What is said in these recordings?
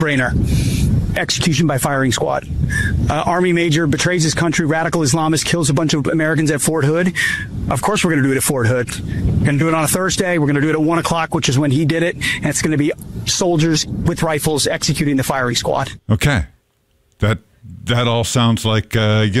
brainer. Execution by firing squad. Army major betrays his country, radical Islamist kills a bunch of Americans at Fort Hood. Of course we're going to do it at Fort Hood. We're going to do it on a Thursday. We're going to do it at 1 o'clock, which is when he did it. And it's going to be soldiers with rifles executing the firing squad. Okay. That all sounds like,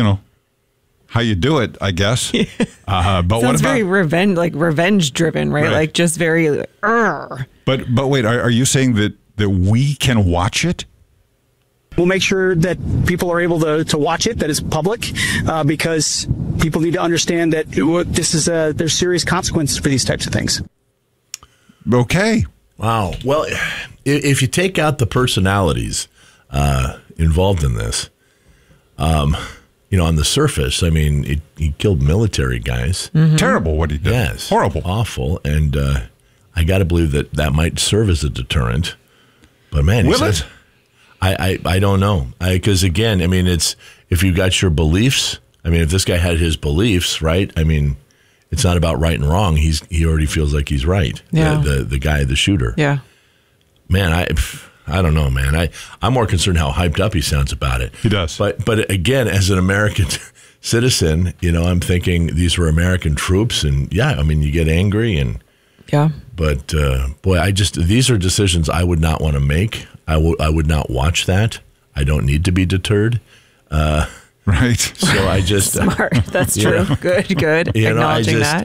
how you do it, I guess. But what about very revenge driven, right? Like just very. But wait, are you saying that we can watch it? We'll make sure that people are able to watch it, that it's public, because people need to understand that there's serious consequences for these types of things. Okay. Wow. Well, if you take out the personalities involved in this, on the surface, I mean, he killed military guys. Mm-hmm. Terrible what he did. Yes. Horrible. Awful. And I got to believe that might serve as a deterrent. But, man, will it? I don't know. Because, again, I mean, it's if you got your beliefs, I mean, if this guy had his beliefs, right, I mean, it's not about right and wrong. He already feels like he's right, the guy, the shooter. Yeah. Man, I don't know, man. I'm more concerned how hyped up he sounds about it. He does. But again, as an American citizen, I'm thinking these were American troops, and I mean, you get angry and But boy, these are decisions I would not want to make. I would not watch that. I don't need to be deterred. Right. So I just smart. That's true. Good. Acknowledging that.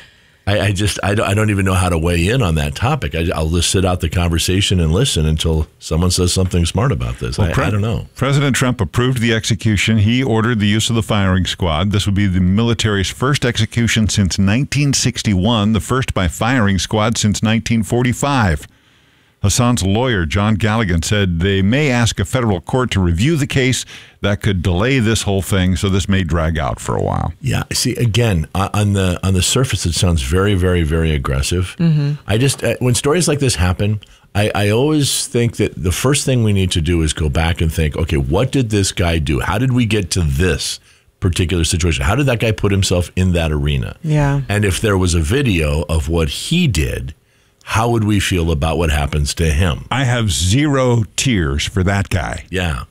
I don't even know how to weigh in on that topic. I'll just sit out the conversation and listen until someone says something smart about this. Well, I don't know. President Trump approved the execution. He ordered the use of the firing squad. This would be the military's first execution since 1961, the first by firing squad since 1945. Hassan's lawyer, John Galligan, said they may ask a federal court to review the case. That could delay this whole thing, so this may drag out for a while. Yeah, see, again, on the surface, it sounds very, very, very aggressive. Mm-hmm. I just, when stories like this happen, I always think that the first thing we need to do is go back and think, okay, what did this guy do? How did we get to this particular situation? How did that guy put himself in that arena? Yeah. And if there was a video of what he did, how would we feel about what happens to him? I have zero tears for that guy. Yeah.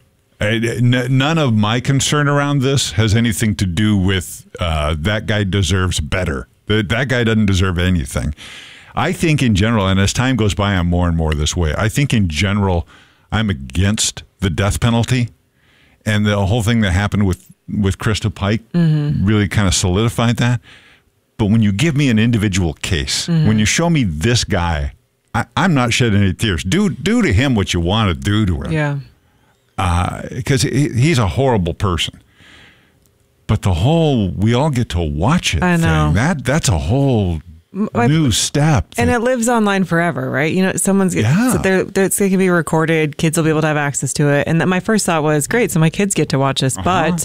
None of my concern around this has anything to do with that guy deserves better. That guy doesn't deserve anything. I think in general, and as time goes by, I'm more and more this way. I think in general, I'm against the death penalty. And the whole thing that happened with Krista Pike really kind of solidified that. But when you give me an individual case, when you show me this guy, I'm not shedding any tears. Do to him what you want to do to him. Yeah. Because he's a horrible person. But the whole, we all get to watch it I know. thing, that's a whole new step. And it lives online forever, right? Someone's they can be recorded. Kids will be able to have access to it. And my first thought was, great, so my kids get to watch this.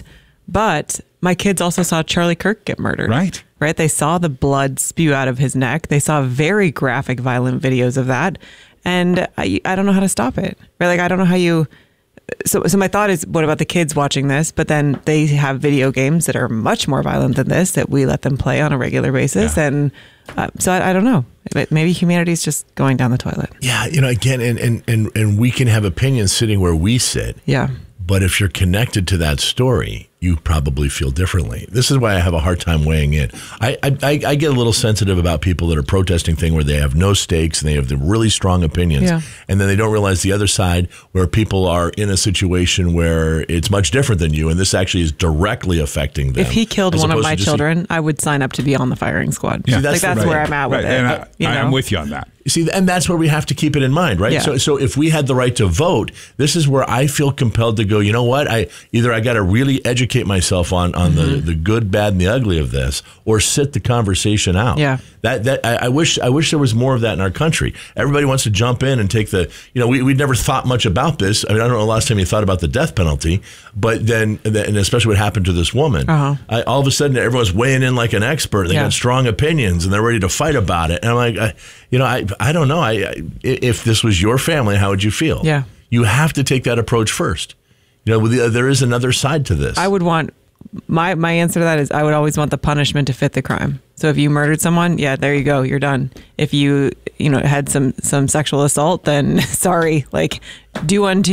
But my kids also saw Charlie Kirk get murdered. Right. They saw the blood spew out of his neck. They saw very graphic, violent videos of that. And I don't know how to stop it. Right? I don't know how you... So my thought is, what about the kids watching this? But then they have video games that are much more violent than this that we let them play on a regular basis. Yeah. And so I don't know. Maybe humanity's just going down the toilet. Yeah, again, and we can have opinions sitting where we sit. Yeah. But if you're connected to that story, you probably feel differently. This is why I have a hard time weighing in. I get a little sensitive about people that are protesting things where they have no stakes and they have the really strong opinions. Yeah. And then they don't realize the other side where people are in a situation where it's much different than you. And this actually is directly affecting them. If he killed one of my children, I would sign up to be on the firing squad. Yeah. That's where I'm at with it. And I'm with you on that. You see, and that's where we have to keep it in mind, right? Yeah. So if we had the right to vote, this is where I feel compelled to go, you know what? I got to really educate myself on the good, bad, and the ugly of this, or sit the conversation out. Yeah. I wish there was more of that in our country. Everybody wants to jump in and take we'd never thought much about this. I mean, I don't know the last time you thought about the death penalty, but then and especially what happened to this woman. All of a sudden, everyone's weighing in like an expert. They got strong opinions and they're ready to fight about it. And I'm like, I don't know. If this was your family, how would you feel? Yeah. You have to take that approach first. There is another side to this. I would want my answer to that is I would always want the punishment to fit the crime. So if you murdered someone, there you go, you're done. If you had some sexual assault, then sorry, do unto